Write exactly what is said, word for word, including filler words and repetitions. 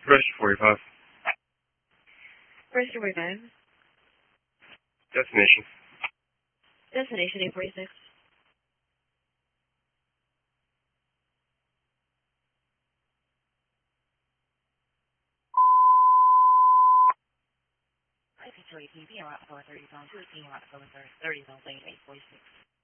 Register forty-five. Register forty-five. Destination. Destination eight forty-six. I P two eighteen, P M Route four thirty, zone two eighteen, Route four thirty, zone eight forty-six.